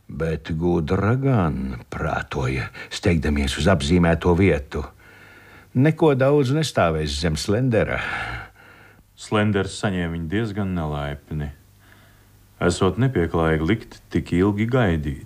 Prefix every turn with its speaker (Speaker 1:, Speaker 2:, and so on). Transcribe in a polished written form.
Speaker 1: Bet gudra gan prātoja, steigdamies uz apzīmēto vietu. Neko daudz nestāvēs zem Slendera.
Speaker 2: Slenders saņēma viņu diezgan nelaipni. Esot nepieklājīgi likt tik ilgi gaidīt.